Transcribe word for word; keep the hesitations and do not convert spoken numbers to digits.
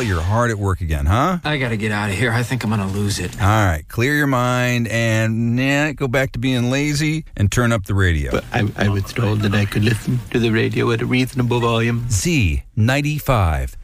tell you're hard at work again, huh? I gotta get out of here. I think I'm gonna lose it. All right, clear your mind and nah, go back to being lazy and turn up the radio. But I, I was told that I could listen to the radio at a reasonable volume. Z ninety-five.